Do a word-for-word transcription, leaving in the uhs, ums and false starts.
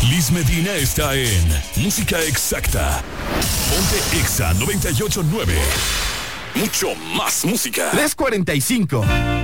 Liz Medina está en Música Exacta. Ponte Exa noventa y ocho punto nueve. Mucho más música. tres cuarenta y cinco.